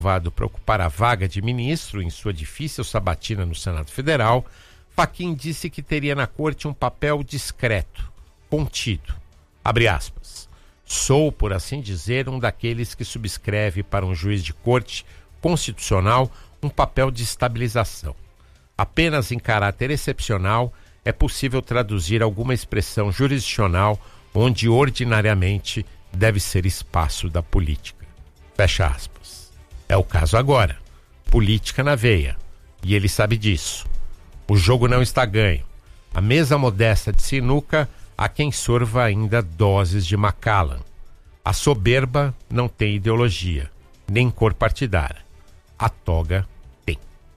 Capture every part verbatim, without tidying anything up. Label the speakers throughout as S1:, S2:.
S1: para ocupar a vaga de ministro em sua difícil sabatina no Senado Federal, Fachin disse que teria na corte um papel discreto, contido. Abre aspas. Sou, por assim dizer, um daqueles que subscreve para um juiz de corte constitucional um papel de estabilização. Apenas em caráter excepcional é possível traduzir alguma expressão jurisdicional onde ordinariamente deve ser espaço da política. Fecha aspas. É o caso agora. Política na veia. E ele sabe disso. O jogo não está ganho. A mesa modesta de sinuca há quem sorva ainda doses de Macallan. A soberba não tem ideologia, nem cor partidária. A toga tem.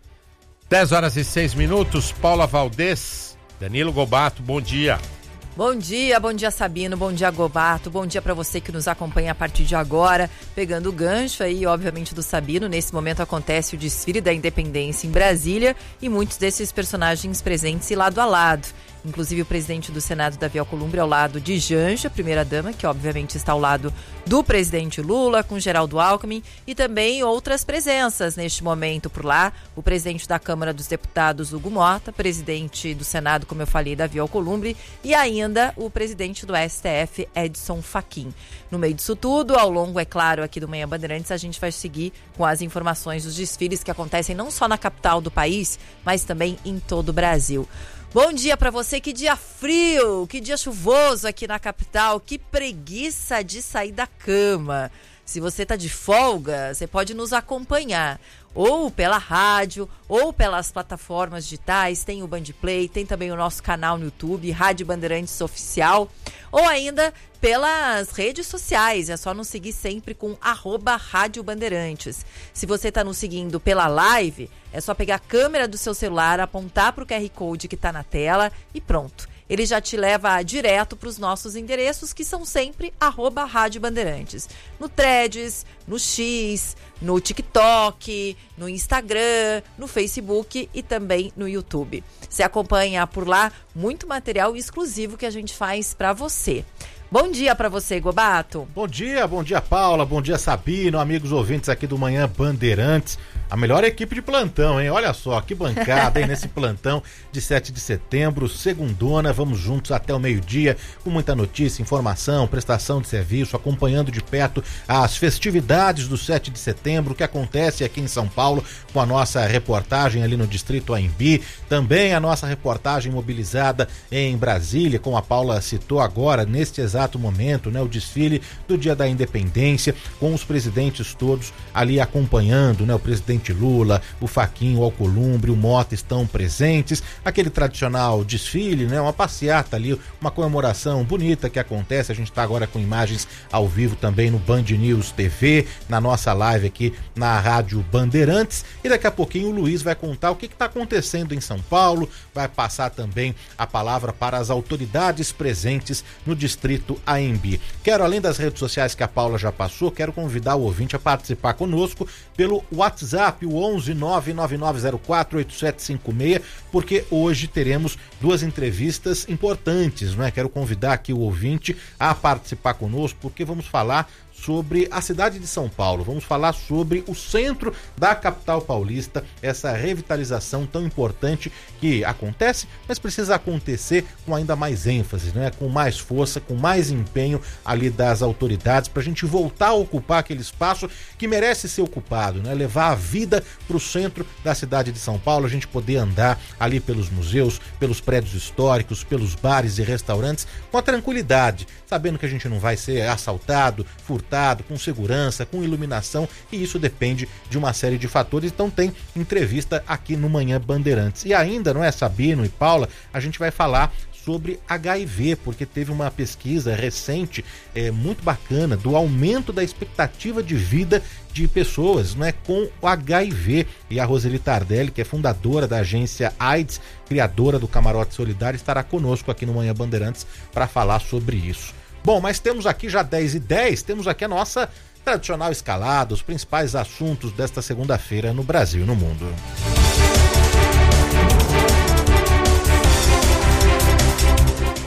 S1: dez horas e seis minutos, Paula Valdez, Danilo Gobato, bom dia.
S2: Bom dia, bom dia Sabino, bom dia Gobato, bom dia para você que nos acompanha a partir de agora, pegando o gancho aí, obviamente, do Sabino. Nesse momento acontece o desfile da Independência em Brasília e muitos desses personagens presentes e lado a lado. Inclusive o presidente do Senado, Davi Alcolumbre, ao lado de Janja, primeira-dama, que obviamente está ao lado do presidente Lula, com Geraldo Alckmin, e também outras presenças neste momento por lá. O presidente da Câmara dos Deputados, Hugo Mota, presidente do Senado, como eu falei, Davi Alcolumbre, e ainda o presidente do S T F, Edson Fachin. No meio disso tudo, ao longo, é claro, aqui do Manhã Bandeirantes, a gente vai seguir com as informações dos desfiles que acontecem não só na capital do país, mas também em todo o Brasil. Bom dia para você, que dia frio, que dia chuvoso aqui na capital, que preguiça de sair da cama. Se você tá de folga, você pode nos acompanhar, ou pela rádio, ou pelas plataformas digitais, tem o Bandplay, tem também o nosso canal no YouTube, Rádio Bandeirantes Oficial, ou ainda pelas redes sociais, é só nos seguir sempre com arroba Rádio Bandeirantes. Se você está nos seguindo pela live, é só pegar a câmera do seu celular, apontar para o Q R Code que está na tela e pronto. Ele já te leva direto para os nossos endereços, que são sempre arroba Rádio Bandeirantes. No Threads, no X, no TikTok, no Instagram, no Facebook e também no YouTube. Você acompanha por lá muito material exclusivo que a gente faz para você. Bom dia para você, Gobato.
S3: Bom dia, bom dia, Paula, bom dia, Sabino, amigos ouvintes aqui do Manhã Bandeirantes. A melhor equipe de plantão, hein? Olha só, que bancada, hein? Nesse plantão de sete de setembro, segundona, vamos juntos até o meio-dia, com muita notícia, informação, prestação de serviço, acompanhando de perto as festividades do sete de setembro, que acontece aqui em São Paulo, com a nossa reportagem ali no Distrito Anhembi, também a nossa reportagem mobilizada em Brasília, como a Paula citou agora, neste exato momento, né? O desfile do Dia da Independência, com os presidentes todos ali acompanhando, né? O presidente Lula, o Fachin, o Alcolumbre, o Mota estão presentes, aquele tradicional desfile, né? Uma passeata ali, uma comemoração bonita que acontece. A gente está agora com imagens ao vivo também no Band News T V, na nossa live aqui na Rádio Bandeirantes, e daqui a pouquinho o Luiz vai contar o que está acontecendo em São Paulo, vai passar também a palavra para as autoridades presentes no Distrito Anhembi. Quero, além das redes sociais que a Paula já passou, quero convidar o ouvinte a participar conosco pelo WhatsApp, o onze nove nove nove zero quatro oito sete cinco seis, porque hoje teremos duas entrevistas importantes, não é? Quero convidar aqui o ouvinte a participar conosco, porque vamos falar sobre a cidade de São Paulo, vamos falar sobre o centro da capital paulista, essa revitalização tão importante que acontece, mas precisa acontecer com ainda mais ênfase, né? Com mais força, com mais empenho ali das autoridades, para a gente voltar a ocupar aquele espaço que merece ser ocupado, né? Levar a vida para o centro da cidade de São Paulo, a gente poder andar ali pelos museus, pelos prédios históricos, pelos bares e restaurantes com a tranquilidade, sabendo que a gente não vai ser assaltado, furtado, com segurança, com iluminação, e isso depende de uma série de fatores. Então tem entrevista aqui no Manhã Bandeirantes. E ainda, não é, Sabino e Paula, a gente vai falar sobre H I V, porque teve uma pesquisa recente, é, muito bacana, do aumento da expectativa de vida de pessoas, né, com o H I V. E a Roseli Tardelli, que é fundadora da agência AIDS, criadora do Camarote Solidário, estará conosco aqui no Manhã Bandeirantes para falar sobre isso. Bom, mas temos aqui já dez e dez, temos aqui a nossa tradicional escalada, os principais assuntos desta segunda-feira no Brasil e no mundo.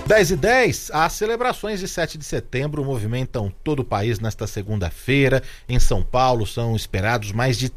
S3: dez e dez, as celebrações de sete de setembro movimentam todo o país nesta segunda-feira. Em São Paulo são esperados mais de